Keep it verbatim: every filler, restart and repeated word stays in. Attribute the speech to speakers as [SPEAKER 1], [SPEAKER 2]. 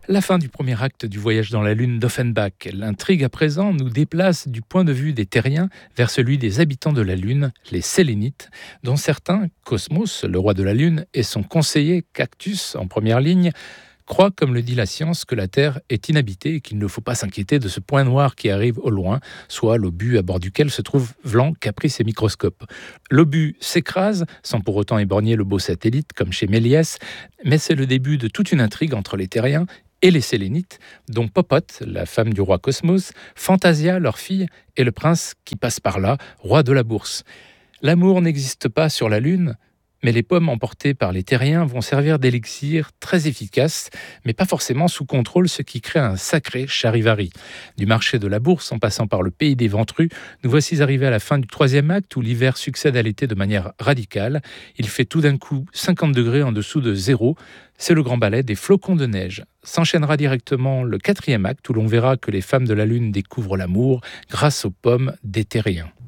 [SPEAKER 1] La fin du premier acte du voyage dans la Lune d'Offenbach. L'intrigue à présent nous déplace du point de vue des terriens vers celui des habitants de la Lune, les Sélénites, dont certains, Cosmos, le roi de la Lune, et son conseiller Cactus, en première ligne, croient, comme le dit la science, que la Terre est inhabitée et qu'il ne faut pas s'inquiéter de ce point noir qui arrive au loin, soit l'obus à bord duquel se trouvent Vlan, Caprice et Microscope. L'obus s'écrase, sans pour autant éborgner le beau satellite, comme chez Méliès, mais c'est le début de toute une intrigue entre les terriens et les Sélénites, dont Popote, la femme du roi Cosmos, Fantasia, leur fille, et le prince qui passe par là, roi de la bourse. L'amour n'existe pas sur la Lune, mais les pommes emportées par les terriens vont servir d'élixir très efficace, mais pas forcément sous contrôle, ce qui crée un sacré charivari. Du marché de la bourse, en passant par le pays des ventrus, nous voici arrivés à la fin du troisième acte où l'hiver succède à l'été de manière radicale. Il fait tout d'un coup cinquante degrés en dessous de zéro. C'est le grand ballet des flocons de neige. S'enchaînera directement le quatrième acte où l'on verra que les femmes de la Lune découvrent l'amour grâce aux pommes des terriens.